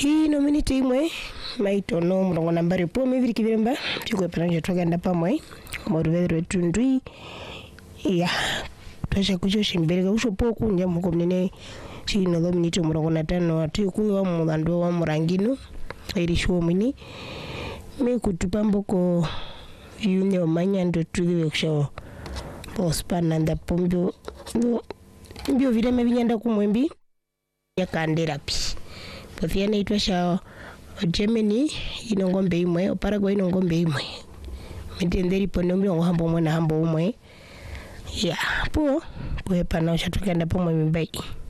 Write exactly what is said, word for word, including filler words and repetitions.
hii no minute imwe maito no murongo nambari po miviri kibiremba chikwe planje twagenda pamwe moruvedro tundui ya twasha kucho shimbere usho po kunja muko mnene chino no minute murongo natano atu kuwa mudando wa murangino iri shuo mini me kutupamboko yune omanya ndo tugiwe kusho bospana nda pombyo mbyo vireme vinyanda kumwembi yakandera pi pothiana itwa sha Germany ino ngombe imwe Paraguay ino ngombe imwe mitenderi pono mbyo hambo mwe na hambo umwe ya po po pana ushatukenda pomwe mbai.